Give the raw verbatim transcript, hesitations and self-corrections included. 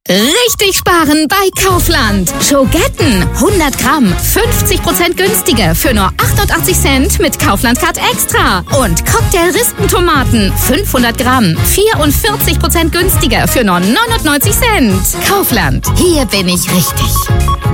Richtig sparen bei Kaufland. Schogetten hundert Gramm, fünfzig Prozent günstiger für nur achtundachtzig Cent mit Kaufland Card Extra. Und Cocktail-Rispentomaten fünfhundert Gramm, vierundvierzig Prozent günstiger für nur neunundneunzig Cent. Kaufland, hier bin ich richtig.